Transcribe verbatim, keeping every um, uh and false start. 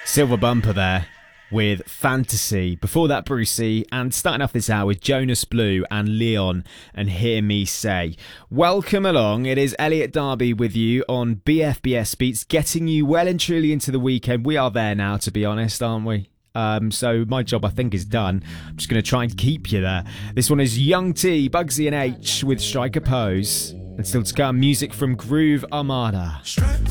Silver Bumper there with Fantasy. Before that, Brucey. And starting off this hour with Jonas Blue and Leon and Hear Me Say. Welcome along. It is Elliot Darby with you on B F B S Beats, getting you well and truly into the weekend. We are there now, to be honest, aren't we? Um, so my job, I think, is done. I'm just going to try and keep you there. This one is Young T, Bugsy and H with Strike a Pose. And still to come, music from Groove Armada.